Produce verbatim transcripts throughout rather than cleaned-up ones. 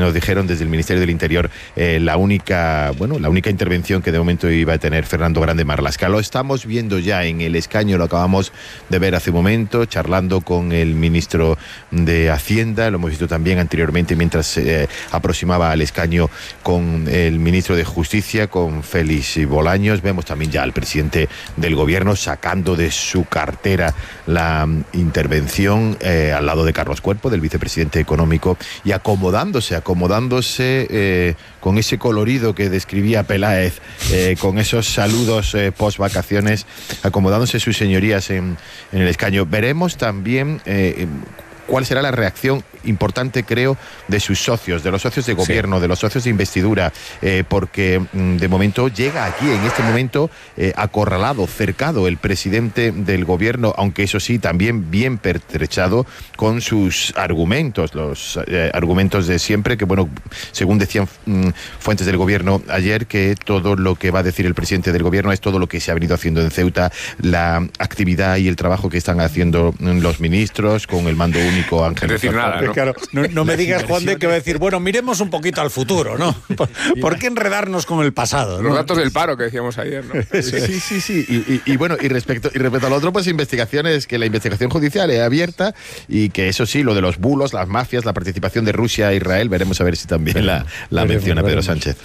nos dijeron desde el Ministerio del Interior eh, la única, bueno, la única intervención que de momento iba a tener Fernando Grande Marlaska. Lo estamos viendo ya en el escaño, lo acabamos de ver hace un momento, charlando con el ministro de Hacienda, lo hemos visto también anteriormente mientras eh, aproximaba al escaño con el ministro de Justicia, con Félix Bolaños. Vemos también ya al presidente del gobierno sacando de su cartera la intervención eh, al lado de Carlos Cuerpo, del vicepresidente económico, y acomodándose, acomodándose eh, con ese colorido que describía Peláez, eh, con esos saludos eh, post vacaciones, acomodándose sus señorías en, en el escaño. Veremos también eh, cuál será la reacción importante, creo, de sus socios, de los socios de gobierno, sí. de los socios de investidura, eh, porque mm, de momento llega aquí, en este momento, eh, acorralado, cercado el presidente del gobierno, aunque eso sí, también bien pertrechado con sus argumentos, los eh, argumentos de siempre, que bueno, según decían mm, fuentes del gobierno ayer, que todo lo que va a decir el presidente del gobierno es todo lo que se ha venido haciendo en Ceuta, la actividad y el trabajo que están haciendo los ministros, con el mando único Ángel. Es decir, nada, ¿no? Claro, no, no me digas, Juan, de que va a decir, bueno, miremos un poquito al futuro, ¿no? ¿Por, ¿por qué enredarnos con el pasado, ¿no? Los datos del paro que decíamos ayer, ¿no? Sí, sí, sí. Y, y, y bueno, y respecto, y respecto a lo otro, pues investigaciones, que la investigación judicial es abierta y que eso sí, lo de los bulos, las mafias, la participación de Rusia e Israel, veremos a ver si también la, la veremos, menciona Pedro veremos. Sánchez.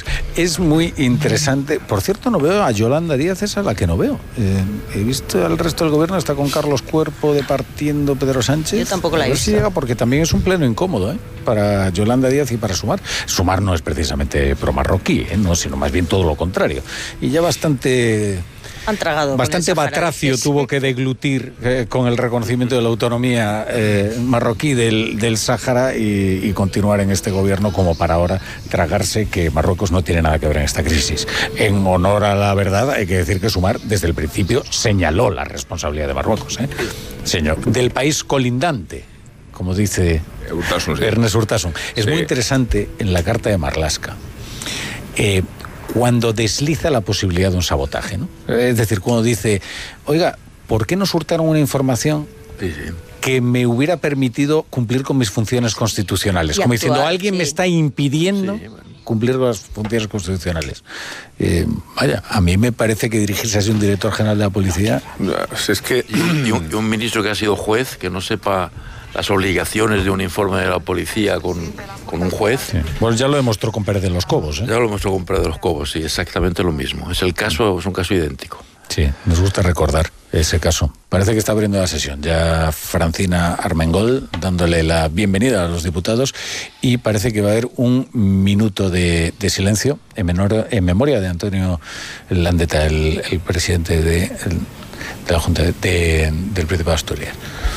Es muy interesante. Por cierto, no veo a Yolanda Díaz, esa es la que no veo. Eh, he visto al resto del gobierno, está con Carlos Cuerpo departiendo Pedro Sánchez. Yo tampoco la he visto. Si llega, porque también es un pleno incómodo, ¿eh? Para Yolanda Díaz y para Sumar. Sumar no es precisamente pro-marroquí, ¿eh? No, sino más bien todo lo contrario. Y ya bastante... Han tragado Bastante batracio tuvo que deglutir eh, con el reconocimiento de la autonomía eh, marroquí del, del Sáhara y, y continuar en este gobierno como para ahora tragarse que Marruecos no tiene nada que ver en esta crisis. En honor a la verdad, hay que decir que Sumar desde el principio señaló la responsabilidad de Marruecos, ¿eh? Señor, del país colindante, como dice Urtasun, sí. Ernest Urtasun. Es sí. muy interesante en la carta de Marlaska. Eh, cuando desliza la posibilidad de un sabotaje, ¿no? Es decir, cuando dice, oiga, ¿por qué nos hurtaron una información sí, sí. que me hubiera permitido cumplir con mis funciones constitucionales? Como actuar, diciendo, alguien sí. me está impidiendo sí, bueno. cumplir con las funciones constitucionales. Eh, vaya, a mí me parece que dirigirse así un director general de la policía... Es que y un, y un ministro que ha sido juez, que no sepa las obligaciones de un informe de la policía con, con un juez. Sí. Bueno, ya lo demostró con Pérez de los Cobos, ¿eh? Ya lo demostró con Pérez de los Cobos, sí, exactamente lo mismo. Es el caso, es un caso idéntico. Sí, nos gusta recordar ese caso. Parece que está abriendo la sesión. Ya Francina Armengol dándole la bienvenida a los diputados y parece que va a haber un minuto de, de silencio en, menor, en memoria de Antonio Landeta, el, el presidente de, el, de la Junta de, de, del Principado de Asturias.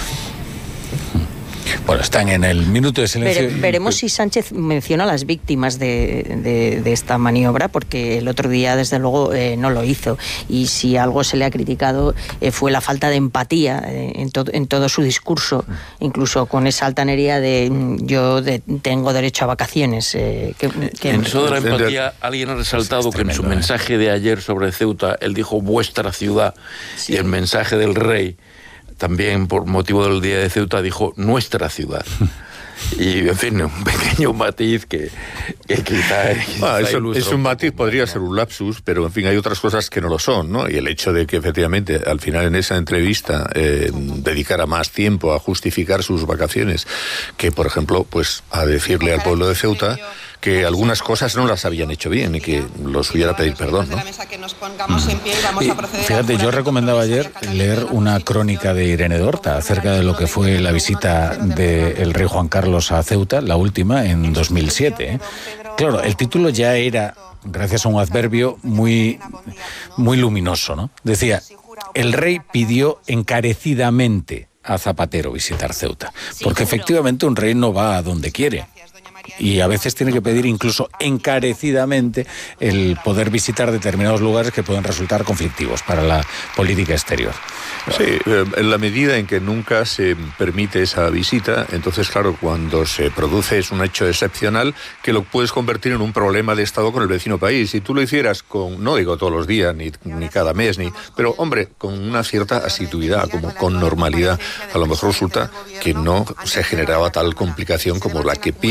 Bueno, están en el minuto de silencio. Vere, veremos si Sánchez menciona a las víctimas de, de, de esta maniobra, porque el otro día, desde luego, eh, no lo hizo. Y si algo se le ha criticado eh, fue la falta de empatía eh, en, to, en todo su discurso, incluso con esa altanería de yo de, tengo derecho a vacaciones. Eh, que, que en eso de la empatía, alguien ha resaltado que en su mensaje de ayer sobre Ceuta, él dijo vuestra ciudad, sí. y el mensaje del rey, también por motivo del Día de Ceuta, dijo nuestra ciudad. Y, en fin, un pequeño matiz que, que quizá... Ah, es, es un matiz, podría ser un lapsus, pero, en fin, hay otras cosas que no lo son, ¿no? Y el hecho de que, efectivamente, al final en esa entrevista eh, dedicara más tiempo a justificar sus vacaciones que, por ejemplo, pues a decirle al pueblo de Ceuta que algunas cosas no las habían hecho bien y que los hubiera pedir perdón, ¿no? Y, fíjate, yo recomendaba ayer leer una crónica de Irene Dorta acerca de lo que fue la visita del rey Juan Carlos a Ceuta, la última, en dos mil siete. ¿eh? Claro, el título ya era, gracias a un adverbio muy, muy luminoso, ¿no? Decía, el rey pidió encarecidamente a Zapatero visitar Ceuta, porque efectivamente un rey no va a donde quiere. Y a veces tiene que pedir incluso encarecidamente el poder visitar determinados lugares que pueden resultar conflictivos para la política exterior. Sí, en la medida en que nunca se permite esa visita, entonces claro, cuando se produce es un hecho excepcional que lo puedes convertir en un problema de Estado con el vecino país. Si tú lo hicieras con, no digo todos los días, ni, ni cada mes, ni, pero hombre, con una cierta asiduidad, como con normalidad, a lo mejor resulta que no se generaba tal complicación como la que piensa el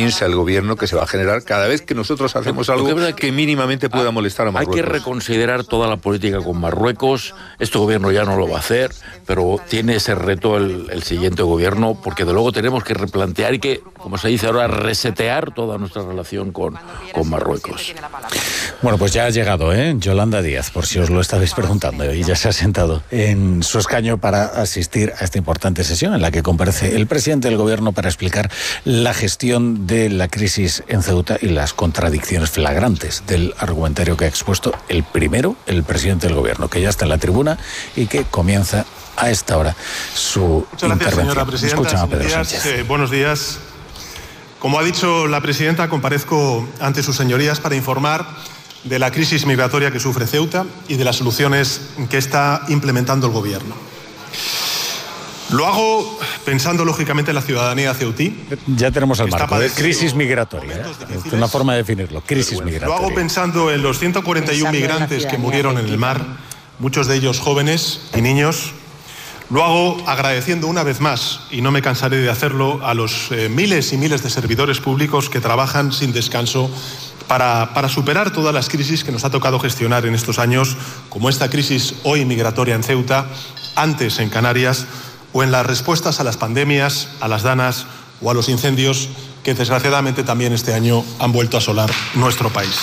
gobierno que se va a generar cada vez que nosotros hacemos algo que, que mínimamente pueda molestar a Marruecos. Hay que reconsiderar toda la política con Marruecos. Este gobierno ya no lo va a hacer, pero tiene ese reto el, el siguiente gobierno, porque de luego tenemos que replantear y que, como se dice ahora, resetear toda nuestra relación con, con Marruecos. Bueno, pues ya ha llegado, ¿eh? Yolanda Díaz, por si os lo estabais preguntando, y ya se ha sentado en su escaño para asistir a esta importante sesión en la que comparece el presidente del gobierno para explicar la gestión de la crisis en Ceuta y las contradicciones flagrantes del argumentario que ha expuesto el primero, el presidente del gobierno, que ya está en la tribuna y que comienza a esta hora su Muchas gracias, intervención. señora presidenta. Escuchamos a Pedro Señorías, Sánchez. eh, buenos días. Como ha dicho la presidenta, comparezco ante sus señorías para informar de la crisis migratoria que sufre Ceuta y de las soluciones que está implementando el gobierno. Lo hago pensando lógicamente en la ciudadanía ceutí. Ya tenemos el marco de crisis migratoria, ¿eh? Es una forma de definirlo, crisis migratoria. Lo hago pensando en los ciento cuarenta y uno migrantes que murieron en el mar, muchos de ellos jóvenes y niños. Lo hago agradeciendo una vez más, y no me cansaré de hacerlo, a los eh, miles y miles de servidores públicos que trabajan sin descanso para, para superar todas las crisis que nos ha tocado gestionar en estos años, como esta crisis hoy migratoria en Ceuta, antes en Canarias, o en las respuestas a las pandemias, a las danas o a los incendios que desgraciadamente también este año han vuelto a asolar nuestro país.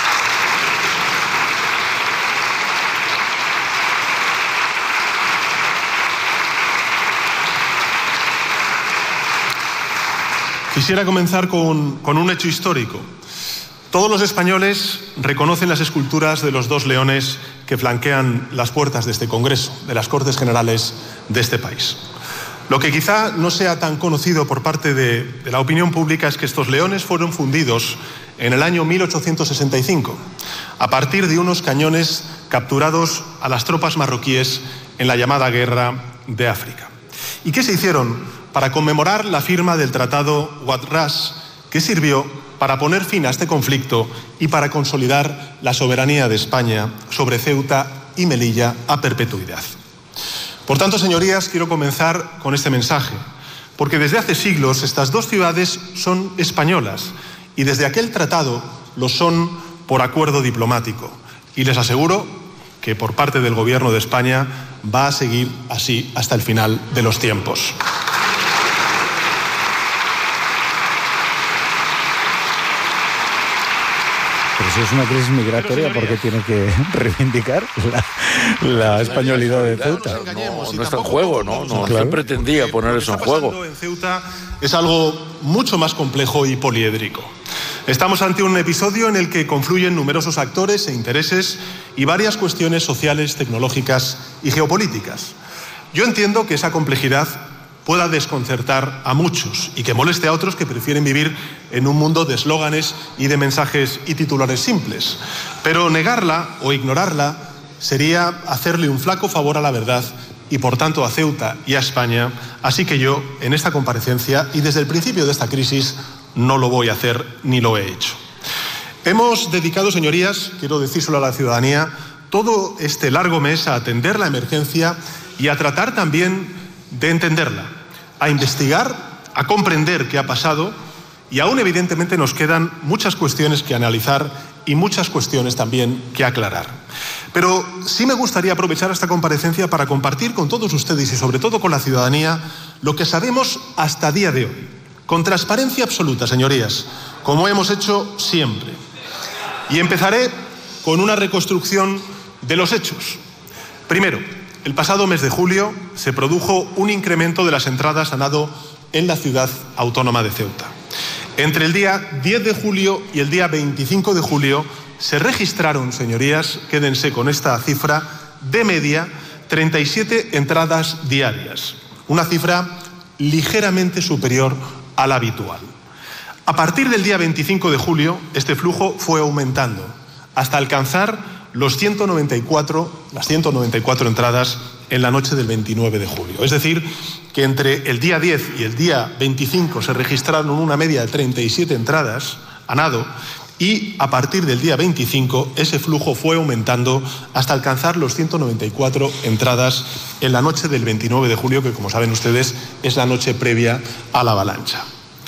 Quisiera comenzar con, con un hecho histórico. Todos los españoles reconocen las esculturas de los dos leones que flanquean las puertas de este Congreso, de las Cortes Generales de este país. Lo que quizá no sea tan conocido por parte de, de la opinión pública es que estos leones fueron fundidos en el año mil ochocientos sesenta y cinco, a partir de unos cañones capturados a las tropas marroquíes en la llamada Guerra de África. ¿Y qué se hicieron para conmemorar la firma del Tratado Wad Ras, que sirvió para poner fin a este conflicto y para consolidar la soberanía de España sobre Ceuta y Melilla a perpetuidad? Por tanto, señorías, quiero comenzar con este mensaje, porque desde hace siglos estas dos ciudades son españolas y desde aquel tratado lo son por acuerdo diplomático. Y les aseguro que por parte del Gobierno de España va a seguir así hasta el final de los tiempos. Pero si es una crisis migratoria, ¿por qué tiene que reivindicar la, la españolidad de Ceuta? No, no está en juego, ¿no? no claro. ¿Quién pretendía poner eso en juego? En Ceuta es algo mucho más complejo y poliédrico. Estamos ante un episodio en el que confluyen numerosos actores e intereses y varias cuestiones sociales, tecnológicas y geopolíticas. Yo entiendo que esa complejidad pueda desconcertar a muchos y que moleste a otros que prefieren vivir en un mundo de eslóganes y de mensajes y titulares simples. Pero negarla o ignorarla sería hacerle un flaco favor a la verdad y, por tanto, a Ceuta y a España. Así que yo, en esta comparecencia y desde el principio de esta crisis, no lo voy a hacer ni lo he hecho. Hemos dedicado, señorías, quiero decírselo a la ciudadanía, todo este largo mes a atender la emergencia y a tratar también de entenderla, a investigar, a comprender qué ha pasado, y aún evidentemente nos quedan muchas cuestiones que analizar y muchas cuestiones también que aclarar. Pero sí me gustaría aprovechar esta comparecencia para compartir con todos ustedes y sobre todo con la ciudadanía lo que sabemos hasta día de hoy, con transparencia absoluta, señorías, como hemos hecho siempre. Y empezaré con una reconstrucción de los hechos. Primero, el pasado mes de julio se produjo un incremento de las entradas a nado en la ciudad autónoma de Ceuta. Entre el día diez de julio y el día veinticinco de julio se registraron, señorías, quédense con esta cifra, de media treinta y siete entradas diarias, una cifra ligeramente superior a la habitual. A partir del día veinticinco de julio, este flujo fue aumentando hasta alcanzar los ciento noventa y cuatro, las ciento noventa y cuatro entradas en la noche del veintinueve de julio. Es decir, que entre el día diez y el día veinticinco se registraron una media de treinta y siete entradas a nado, y a partir del día veinticinco ese flujo fue aumentando hasta alcanzar los ciento noventa y cuatro entradas en la noche del veintinueve de julio, que, como saben ustedes, es la noche previa a la avalancha.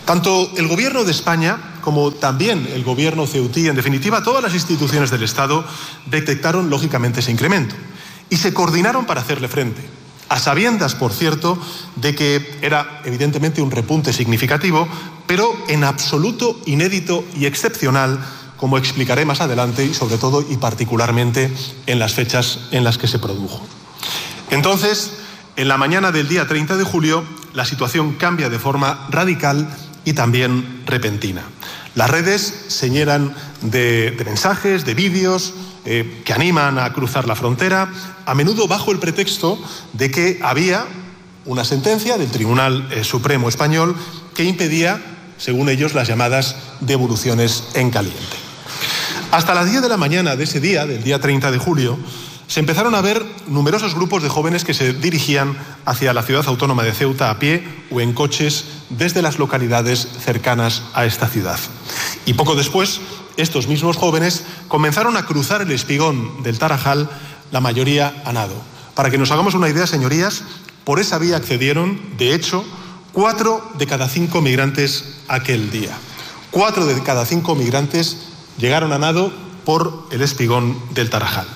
Tanto el Gobierno de España como también el Gobierno ceutí, en definitiva todas las instituciones del Estado, detectaron lógicamente ese incremento y se coordinaron para hacerle frente, a sabiendas, por cierto, de que era evidentemente un repunte significativo, pero en absoluto inédito y excepcional, como explicaré más adelante, y sobre todo y particularmente en las fechas en las que se produjo. Entonces, en la mañana del día treinta de julio, la situación cambia de forma radical y también repentina. Las redes se llenan de, de mensajes, de vídeos eh, que animan a cruzar la frontera, a menudo bajo el pretexto de que había una sentencia del Tribunal eh, Supremo Español que impedía, según ellos, las llamadas devoluciones en caliente. Hasta las diez de la mañana de ese día, del día treinta de julio, se empezaron a ver numerosos grupos de jóvenes que se dirigían hacia la ciudad autónoma de Ceuta a pie o en coches desde las localidades cercanas a esta ciudad. Y poco después, estos mismos jóvenes comenzaron a cruzar el espigón del Tarajal, la mayoría a nado. Para que nos hagamos una idea, señorías, por esa vía accedieron, de hecho, cuatro de cada cinco migrantes aquel día. Cuatro de cada cinco migrantes llegaron a nado por el espigón del Tarajal.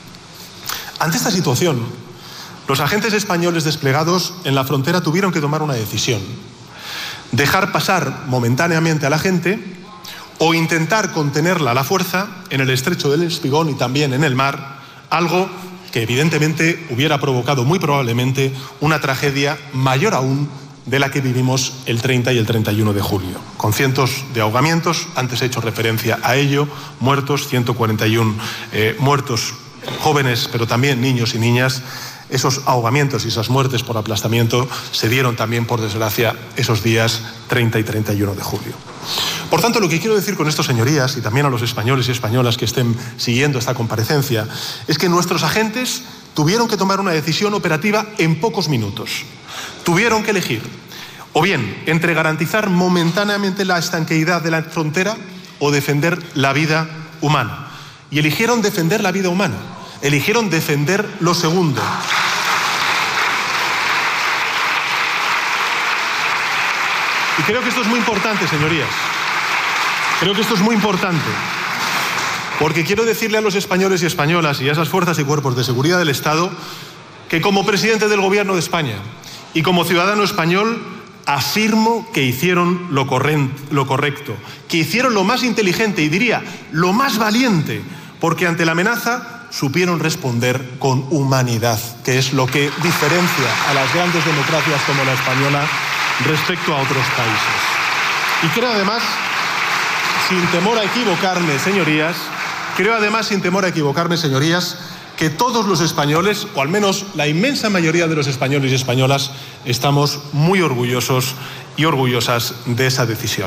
Ante esta situación, los agentes españoles desplegados en la frontera tuvieron que tomar una decisión: dejar pasar momentáneamente a la gente o intentar contenerla a la fuerza en el estrecho del Espigón y también en el mar, algo que evidentemente hubiera provocado muy probablemente una tragedia mayor aún de la que vivimos el treinta y el treinta y uno de julio, con cientos de ahogamientos, antes he hecho referencia a ello, muertos, ciento cuarenta y uno eh, muertos, jóvenes, pero también niños y niñas. Esos ahogamientos y esas muertes por aplastamiento se dieron también, por desgracia, esos días treinta y treinta y uno de julio. Por tanto, lo que quiero decir con esto, señorías, y también a los españoles y españolas que estén siguiendo esta comparecencia, es que nuestros agentes tuvieron que tomar una decisión operativa en pocos minutos. Tuvieron que elegir, o bien, entre garantizar momentáneamente la estanqueidad de la frontera o defender la vida humana. Y eligieron defender la vida humana, eligieron defender lo segundo. Y creo que esto es muy importante, señorías. Creo que esto es muy importante, porque quiero decirle a los españoles y españolas y a esas fuerzas y cuerpos de seguridad del Estado que como presidente del Gobierno de España y como ciudadano español afirmo que hicieron lo correcto, que hicieron lo más inteligente y diría lo más valiente, porque ante la amenaza supieron responder con humanidad, que es lo que diferencia a las grandes democracias como la española respecto a otros países. Y creo además, sin temor a equivocarme, señorías, creo además, sin temor a equivocarme, señorías, que todos los españoles, o al menos la inmensa mayoría de los españoles y españolas, estamos muy orgullosos y orgullosas de esa decisión.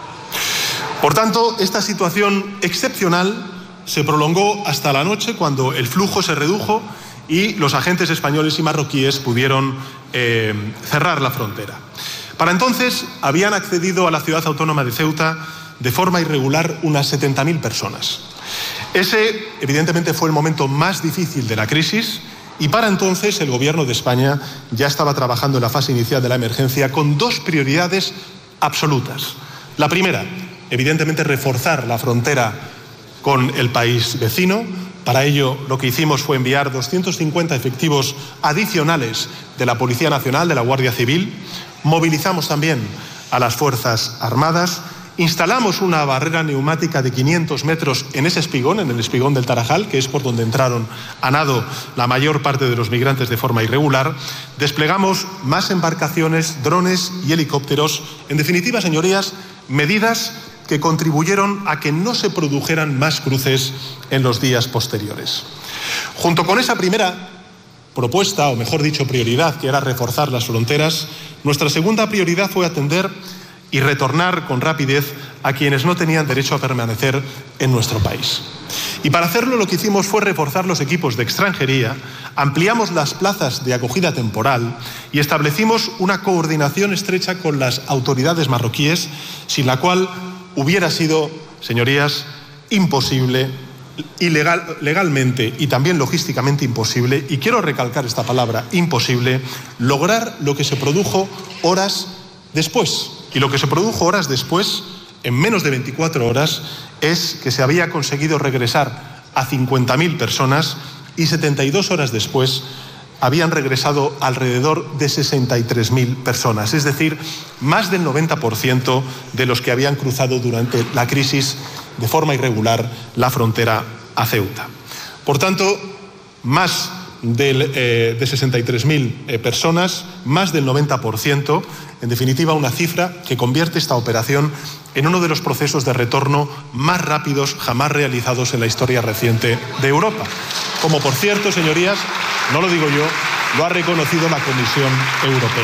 Por tanto, esta situación excepcional se prolongó hasta la noche, cuando el flujo se redujo y los agentes españoles y marroquíes pudieron eh, cerrar la frontera. Para entonces habían accedido a la ciudad autónoma de Ceuta de forma irregular unas setenta mil personas. Ese, evidentemente, fue el momento más difícil de la crisis y para entonces el Gobierno de España ya estaba trabajando en la fase inicial de la emergencia con dos prioridades absolutas. La primera, evidentemente, reforzar la frontera con el país vecino. Para ello, lo que hicimos fue enviar doscientos cincuenta efectivos adicionales de la Policía Nacional, de la Guardia Civil. Movilizamos también a las Fuerzas Armadas. Instalamos una barrera neumática de quinientos metros en ese espigón, en el espigón del Tarajal, que es por donde entraron a nado la mayor parte de los migrantes de forma irregular. Desplegamos más embarcaciones, drones y helicópteros. En definitiva, señorías, medidas que contribuyeron a que no se produjeran más cruces en los días posteriores. Junto con esa primera propuesta, o mejor dicho, prioridad, que era reforzar las fronteras, nuestra segunda prioridad fue atender y retornar con rapidez a quienes no tenían derecho a permanecer en nuestro país. Y para hacerlo, lo que hicimos fue reforzar los equipos de extranjería, ampliamos las plazas de acogida temporal y establecimos una coordinación estrecha con las autoridades marroquíes, sin la cual hubiera sido, señorías, imposible, ilegal, legalmente y también logísticamente imposible, y quiero recalcar esta palabra, imposible, lograr lo que se produjo horas después. Y lo que se produjo horas después, en menos de veinticuatro horas, es que se había conseguido regresar a cincuenta mil personas y setenta y dos horas después habían regresado alrededor de sesenta y tres mil personas, es decir, más del noventa por ciento de los que habían cruzado durante la crisis de forma irregular la frontera a Ceuta. Por tanto, más del, eh, de sesenta y tres mil eh, personas, más del noventa por ciento, en definitiva una cifra que convierte esta operación en uno de los procesos de retorno más rápidos jamás realizados en la historia reciente de Europa. Como por cierto, señorías, no lo digo yo, lo ha reconocido la Comisión Europea.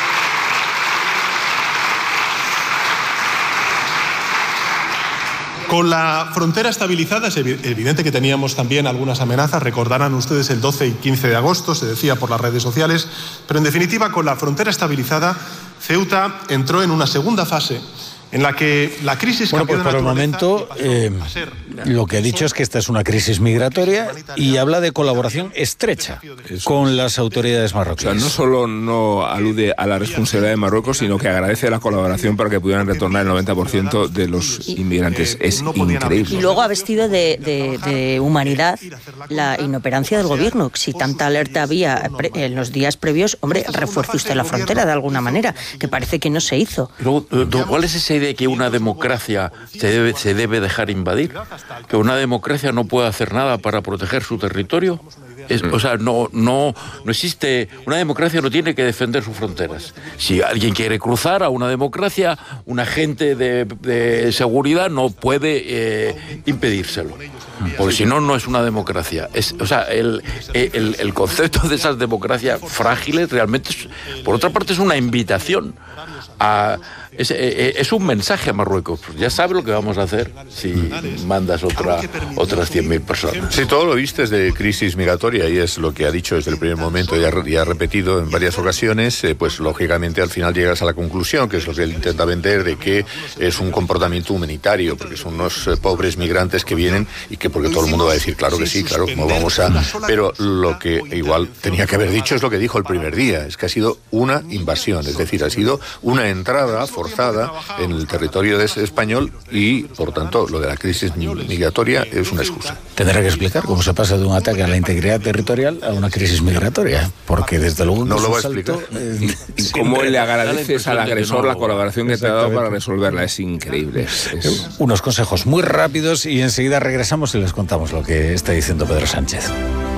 Con la frontera estabilizada es evidente que teníamos también algunas amenazas, recordarán ustedes el doce y quince de agosto, se decía por las redes sociales, pero en definitiva con la frontera estabilizada, Ceuta entró en una segunda fase en la que la crisis... Bueno, pues por el momento eh, lo que ha dicho es que esta es una crisis migratoria y habla de colaboración estrecha con las autoridades marroquíes. O sea, no solo no alude a la responsabilidad de Marruecos, sino que agradece la colaboración para que pudieran retornar el noventa por ciento de los inmigrantes. Es increíble. Y luego ha vestido de, de, de humanidad la inoperancia del gobierno. Si tanta alerta había en los días previos, hombre, refuerce usted la frontera de alguna manera, que parece que no se hizo. Luego, ¿cuál es ese de que una democracia se debe, se debe dejar invadir? ¿Que una democracia no puede hacer nada para proteger su territorio? Es, o sea, no, no, no existe... Una democracia no tiene que defender sus fronteras. Si alguien quiere cruzar a una democracia, un agente de, de seguridad no puede eh, impedírselo. Porque si no, no es una democracia. Es, o sea, el, el, el concepto de esas democracias frágiles realmente, es, por otra parte, es una invitación a... Es, es un mensaje a Marruecos. Ya sabe lo que vamos a hacer si mandas otra, otras cien mil personas. Sí, todo lo viste es de crisis migratoria y es lo que ha dicho desde el primer momento y ha, y ha repetido en varias ocasiones. Eh, pues lógicamente al final llegas a la conclusión, que es lo que él intenta vender, de que es un comportamiento humanitario, porque son unos eh, pobres migrantes que vienen y que porque todo el mundo va a decir, claro que sí, claro, como vamos a... Pero lo que igual tenía que haber dicho es lo que dijo el primer día, es que ha sido una invasión, es decir, ha sido una entrada forzada en el territorio español y, por tanto, lo de la crisis migratoria es una excusa. Tendrá que explicar cómo se pasa de un ataque a la integridad territorial a una crisis migratoria, porque desde luego... No lo va a explicar. Eh, y, y cómo le agradeces al agresor no, la colaboración que te ha dado para resolverla, es increíble. Es, es... Unos consejos muy rápidos y enseguida regresamos y les contamos lo que está diciendo Pedro Sánchez.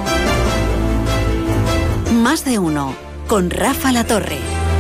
Más de uno, con Rafa Latorre.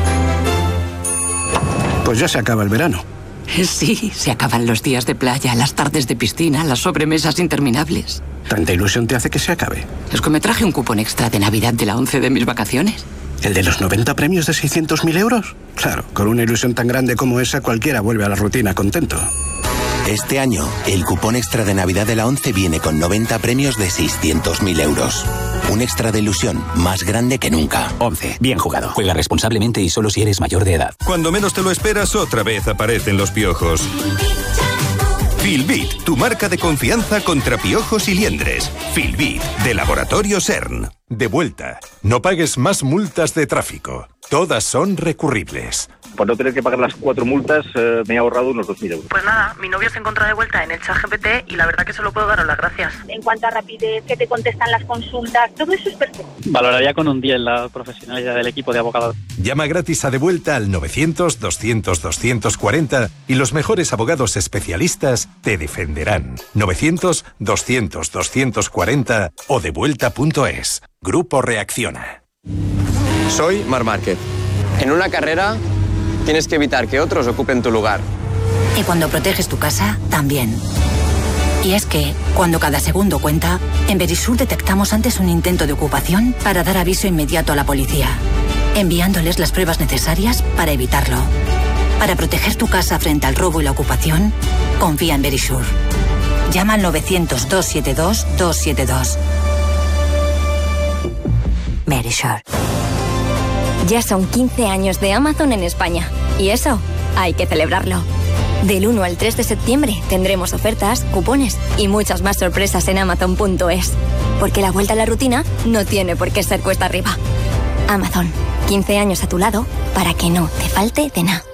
Pues ya se acaba el verano. Sí, se acaban los días de playa, las tardes de piscina, las sobremesas interminables. ¿Tanta ilusión te hace que se acabe? Es que me traje un cupón extra de Navidad de la once de mis vacaciones. ¿El de los noventa premios de seiscientos mil euros? Claro, con una ilusión tan grande como esa, cualquiera vuelve a la rutina contento. Este año, el cupón extra de Navidad de la once viene con noventa premios de seiscientos mil euros. Un extra de ilusión más grande que nunca. once. Bien jugado. Juega responsablemente y solo si eres mayor de edad. Cuando menos te lo esperas, otra vez aparecen los piojos. Filbit, tu marca de confianza contra piojos y liendres. Filbit, de Laboratorio CERN. De vuelta. No pagues más multas de tráfico. Todas son recurribles. Por no tener que pagar las cuatro multas, eh, me he ahorrado unos dos mil euros. Pues nada, mi novio se encontró de vuelta en el ChatGPT y la verdad que solo puedo daros las gracias. En cuanto a rapidez, que te contestan las consultas, todo eso es perfecto. Valoraría con un diez la profesionalidad del equipo de abogados. Llama gratis a De Vuelta al novecientos, doscientos, doscientos cuarenta y los mejores abogados especialistas te defenderán. novecientos, doscientos, doscientos cuarenta o devuelta punto es. Grupo Reacciona. Soy Marc Márquez. En una carrera tienes que evitar que otros ocupen tu lugar. Y cuando proteges tu casa, también. Y es que, cuando cada segundo cuenta, en Verisur detectamos antes un intento de ocupación para dar aviso inmediato a la policía, enviándoles las pruebas necesarias para evitarlo. Para proteger tu casa frente al robo y la ocupación, confía en Verisur. Llama al novecientos, doscientos setenta y dos, doscientos setenta y dos. Verisur. Ya son quince años de Amazon en España. Y eso, hay que celebrarlo. Del uno al tres de septiembre tendremos ofertas, cupones y muchas más sorpresas en amazon punto es. Porque la vuelta a la rutina no tiene por qué ser cuesta arriba. Amazon, quince años a tu lado para que no te falte de nada.